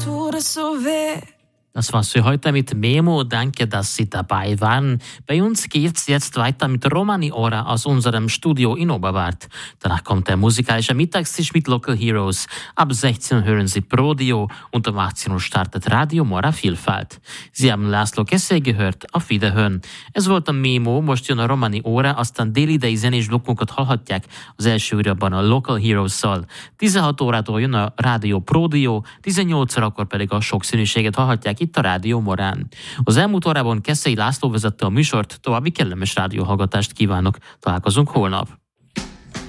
Das war's für heute mit Memo. Danke, dass Sie dabei waren. Bei uns geht's jetzt weiter mit Romani Ora aus unserem Studio in Oberwart. Danach kommt der musikalische Mittagstisch mit Local Heroes. Ab 16 Uhr hören Sie Prodio und um 18 Uhr startet Radio Mora Vielfalt. Sie haben László Keszey gehört. Auf Wiederhören. Ez volt a Memo, most jön a Romani Ora, aztán délidei zenés blokkunkat hallhatják az első órában a Local Heroes-szal. 16 órától jön a Rádió Prodio, 18 órakor pedig a sokszínűséget hallhatják itt a Rádió Morán. Az elmúlt órában Keszey László vezette a műsort, további kellemes rádióhallgatást kívánok. Találkozunk holnap.